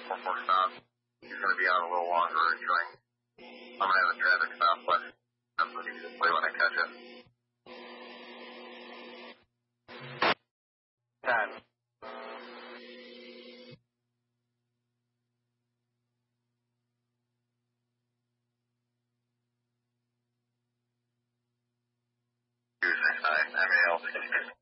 4 stop. He's going to be on a little longer and trying. I'm going to have a traffic stop, but I'm going to give you the play when I catch it. 10. Two 6 9 MAL 66.